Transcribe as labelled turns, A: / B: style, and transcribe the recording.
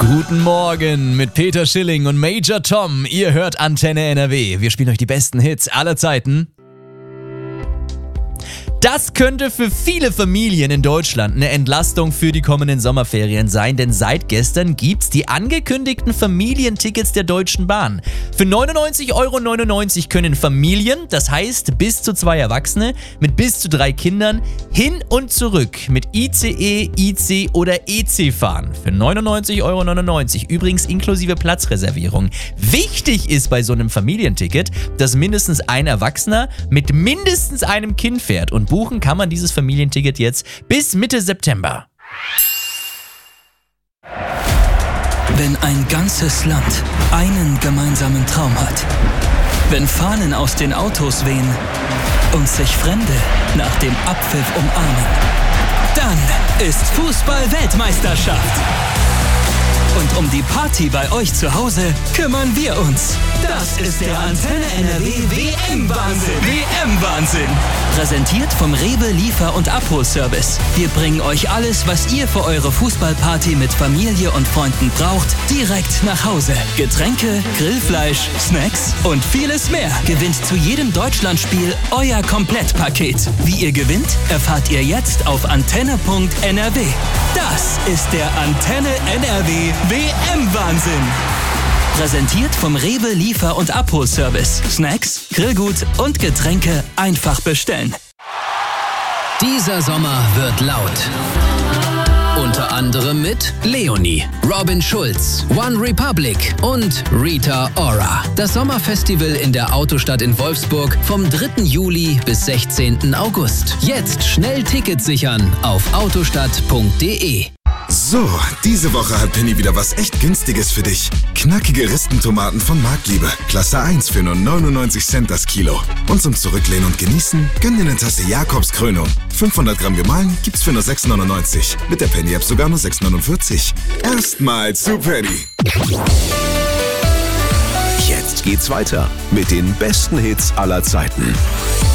A: Guten Morgen mit Peter Schilling und Major Tom. Ihr hört Antenne NRW. Wir spielen euch die besten Hits aller Zeiten. Das könnte für viele Familien in Deutschland eine Entlastung für die kommenden Sommerferien sein, denn seit gestern gibt's die angekündigten Familientickets der Deutschen Bahn. Für 99,99 € können Familien, das heißt bis zu 2 Erwachsene, mit bis zu 3 Kindern hin und zurück mit ICE, IC oder EC fahren. Für 99,99 €, übrigens inklusive Platzreservierung. Wichtig ist bei so einem Familienticket, dass mindestens ein Erwachsener mit mindestens einem Kind fährt, und buchen kann man dieses Familienticket jetzt bis Mitte September.
B: Wenn ein ganzes Land einen gemeinsamen Traum hat, wenn Fahnen aus den Autos wehen und sich Fremde nach dem Abpfiff umarmen, dann ist Fußball-Weltmeisterschaft. Und um die Party bei euch zu Hause kümmern wir uns. Das ist der Antenne NRW WM-Wahnsinn. WM-Wahnsinn. Präsentiert vom Rewe Liefer- und Abholservice. Wir bringen euch alles, was ihr für eure Fußballparty mit Familie und Freunden braucht, direkt nach Hause. Getränke, Grillfleisch, Snacks und vieles mehr. Gewinnt zu jedem Deutschlandspiel euer Komplettpaket. Wie ihr gewinnt, erfahrt ihr jetzt auf antenne.nrw. Das ist der Antenne NRW WM-Wahnsinn. Präsentiert vom Rewe Liefer- und Abholservice. Snacks, Grillgut und Getränke einfach bestellen.
C: Dieser Sommer wird laut. Unter anderem mit Leonie, Robin Schulz, One Republic und Rita Ora. Das Sommerfestival in der Autostadt in Wolfsburg vom 3. Juli bis 16. August. Jetzt schnell Tickets sichern auf autostadt.de.
D: So, diese Woche hat Penny wieder was echt Günstiges für dich. Knackige Ristentomaten von Marktliebe. Klasse 1 für nur 99 Cent das Kilo. Und zum Zurücklehnen und Genießen, gönn dir eine Tasse Jakobs Krönung. 500 Gramm gemahlen gibt's für nur 6,99. Mit der Penny-App sogar nur 6,49. Erstmal zu Penny.
E: Jetzt geht's weiter mit den besten Hits aller Zeiten.